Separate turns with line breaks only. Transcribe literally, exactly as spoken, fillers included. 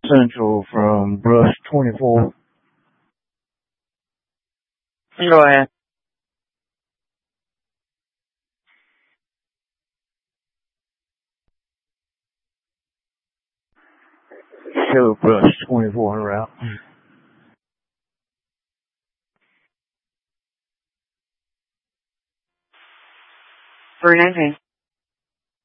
Central from Brush twenty-four.
Go ahead.
Show Brush twenty-four en route.
three nineteen.